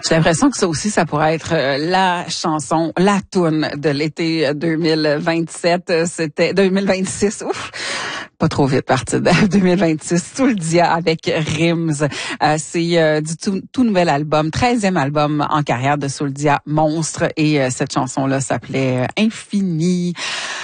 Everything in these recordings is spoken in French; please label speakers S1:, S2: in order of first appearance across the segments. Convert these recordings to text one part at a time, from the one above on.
S1: J'ai l'impression que ça aussi, ça pourrait être la chanson, la toune de l'été 2027. C'était 2026. Ouf! Pas trop vite parti de 2026. Souldia avec Rims. C'est du tout nouvel album, 13e album en carrière de Souldia, Monstre. Et cette chanson-là s'appelait Infini.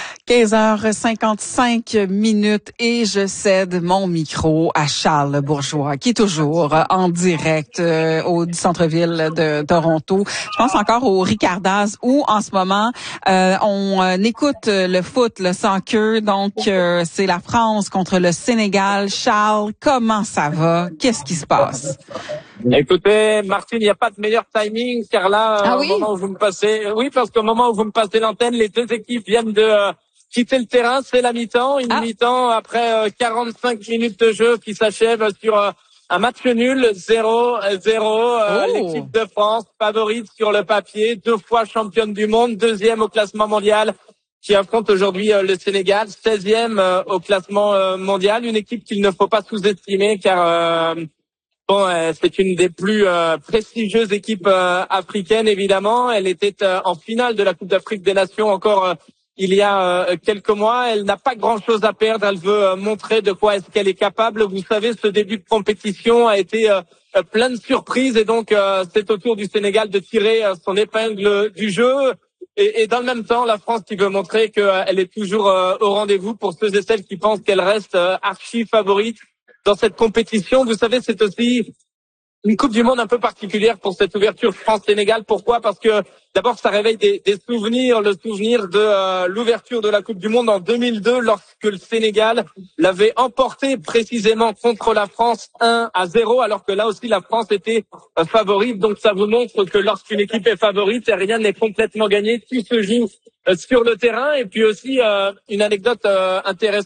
S1: 15h55 et je cède mon micro à Charles Bourgeois, qui est toujours en direct du centre-ville de Toronto. Je pense encore au Ricardas où en ce moment on écoute le foot, le soccer. Donc c'est la France contre le Sénégal. Charles, comment ça va? Qu'est-ce qui se passe?
S2: Écoutez, Martine, il n'y a pas de meilleur timing, car là, au moment où vous me passez, parce qu'au moment où vous me passez l'antenne, les deux équipes viennent de quitter le terrain. C'est la mi-temps, mi-temps après 45 minutes de jeu qui s'achève sur un match nul, 0-0. L'équipe de France, favorite sur le papier, 2 fois championne du monde, 2e au classement mondial, qui affronte aujourd'hui le Sénégal, 16e au classement mondial. Une équipe qu'il ne faut pas sous-estimer, car c'est une des plus prestigieuses équipes africaines, évidemment. Elle était en finale de la Coupe d'Afrique des Nations encore il y a quelques mois. Elle n'a pas grand-chose à perdre. Elle veut montrer de quoi est-ce qu'elle est capable. Vous savez, ce début de compétition a été plein de surprises, et donc c'est au tour du Sénégal de tirer son épingle du jeu. Et dans le même temps, la France qui veut montrer qu'elle est toujours au rendez-vous pour ceux et celles qui pensent qu'elle reste archi favorite dans cette compétition. Vous savez, c'est aussi une Coupe du Monde un peu particulière pour cette ouverture France-Sénégal. Pourquoi? Parce que d'abord, ça réveille des souvenirs. Le souvenir de l'ouverture de la Coupe du Monde en 2002, lorsque le Sénégal l'avait emporté précisément contre la France 1-0, alors que là aussi la France était favorite. Donc ça vous montre que lorsqu'une équipe est favorite, rien n'est complètement gagné. Tout se joue sur le terrain. Et puis aussi une anecdote intéressante.